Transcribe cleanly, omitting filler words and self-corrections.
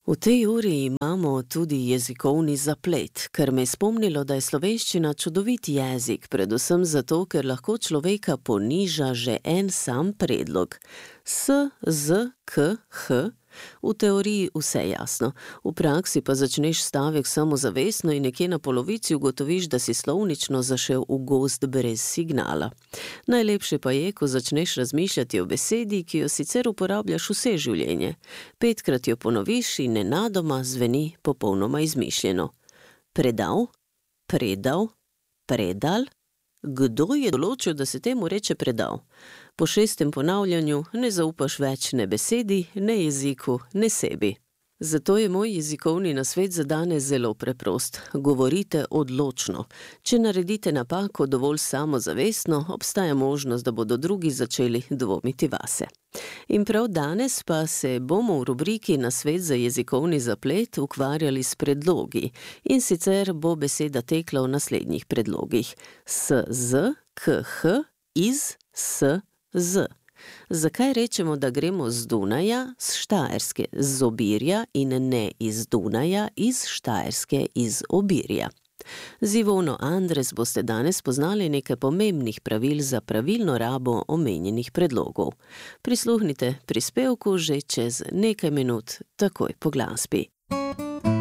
V tej uri imamo tudi jezikovni zaplet, kar me je spomnilo, da je slovenščina čudovit jezik, predvsem zato, ker lahko človeka poniža že en sam predlog. S, z, k, h. V teoriji vse jasno, v praksi pa začneš stavek samozavestno in nekje na polovici ugotoviš, da si slovnično zašel v gozd brez signala. Najlepše pa je, ko začneš razmišljati o besedi, ki jo sicer uporabljaš vse življenje. 5krat jo ponoviš in nenadoma zveni popolnoma izmišljeno. Predal, predal, predal. Kdo je določil, da se temu reče predal? Po 6. ponavljanju ne zaupaš več ne besedi, ne jeziku, ne sebi. Zato je moj jezikovni nasvet za danes zelo preprost. Govorite odločno. Če naredite napako dovolj samozavestno, obstaja možnost, da bodo drugi začeli dvomiti vase. In prav danes pa se bomo v rubriki Nasvet za jezikovni zaplet ukvarjali s predlogi. In sicer bo beseda tekla v naslednjih predlogih. S, z, k, h, iz, s, z. Zakaj rečemo, da gremo z Dunaja, z Štajerske, z Obirja in ne iz Dunaja, iz Štajerske, iz Obirja? Z Ivono Andres boste danes poznali nekaj pomembnih pravil za pravilno rabo omenjenih predlogov. Prisluhnite prispevku že čez nekaj minut, takoj po glasbi.